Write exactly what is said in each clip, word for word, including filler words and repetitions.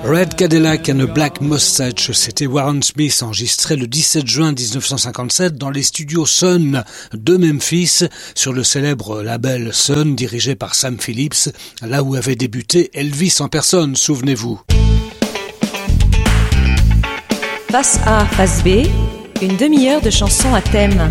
Red Cadillac and a Black Mustache, c'était Warren Smith, enregistré le dix-sept juin dix-neuf cent cinquante-sept dans les studios Sun de Memphis, sur le célèbre label Sun dirigé par Sam Phillips, là où avait débuté Elvis en personne, souvenez-vous. Face A, face B, une demi-heure de chansons à thème.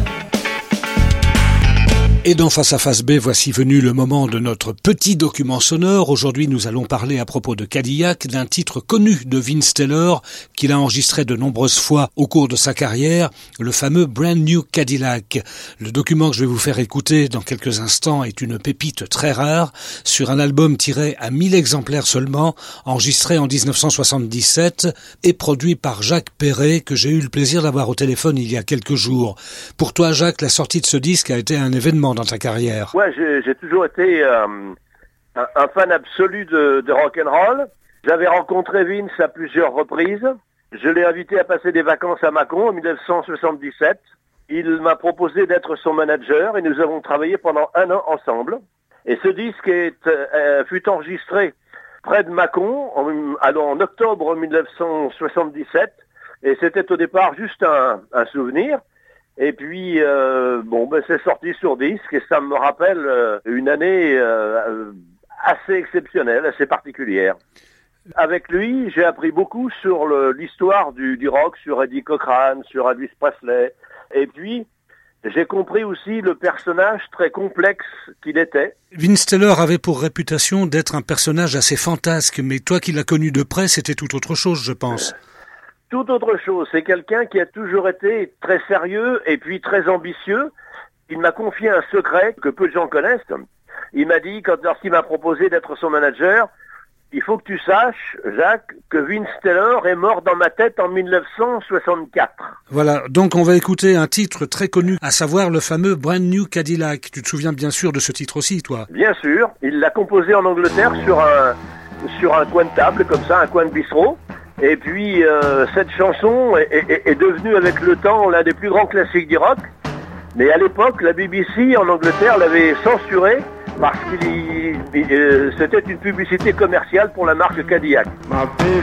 Et dans Face à Face B, voici venu le moment de notre petit document sonore. Aujourd'hui, nous allons parler à propos de Cadillac, d'un titre connu de Vince Taylor, qu'il a enregistré de nombreuses fois au cours de sa carrière, le fameux Brand New Cadillac. Le document que je vais vous faire écouter dans quelques instants est une pépite très rare, sur un album tiré à mille exemplaires seulement, enregistré en dix-neuf cent soixante-dix-sept et produit par Jacques Perret, que j'ai eu le plaisir d'avoir au téléphone il y a quelques jours. Pour toi, Jacques, la sortie de ce disque a été un événement dans ta carrière. Ouais, j'ai, j'ai toujours été euh, un, un fan absolu de, de rock'n'roll. J'avais rencontré Vince à plusieurs reprises. Je l'ai invité à passer des vacances à Mâcon en dix-neuf cent soixante-dix-sept. Il m'a proposé d'être son manager et nous avons travaillé pendant un an ensemble. Et ce disque est, euh, fut enregistré près de Mâcon en, en octobre dix-neuf cent soixante-dix-sept. Et c'était au départ juste un, un souvenir. Et puis, euh, bon, ben, c'est sorti sur disque et ça me rappelle euh, une année euh, assez exceptionnelle, assez particulière. Avec lui, j'ai appris beaucoup sur le, l'histoire du, du rock, sur Eddie Cochran, sur Elvis Presley. Et puis, j'ai compris aussi le personnage très complexe qu'il était. Vince Taylor avait pour réputation d'être un personnage assez fantasque, mais toi qui l'as connu de près, c'était tout autre chose, je pense. Euh... Tout autre chose, c'est quelqu'un qui a toujours été très sérieux et puis très ambitieux. Il m'a confié un secret que peu de gens connaissent. Il m'a dit, quand lorsqu'il m'a proposé d'être son manager, il faut que tu saches, Jacques, que Vince Taylor est mort dans ma tête en dix-neuf cent soixante-quatre. Voilà, donc on va écouter un titre très connu, à savoir le fameux Brand New Cadillac. Tu te souviens bien sûr de ce titre aussi, toi? Bien sûr, il l'a composé en Angleterre sur un, sur un coin de table, comme ça, un coin de bistrot. Et puis, euh, cette chanson est, est, est devenue avec le temps l'un des plus grands classiques du rock. Mais à l'époque, la B B C en Angleterre l'avait censuré parce qu'il euh, c'était une publicité commerciale pour la marque Cadillac. My baby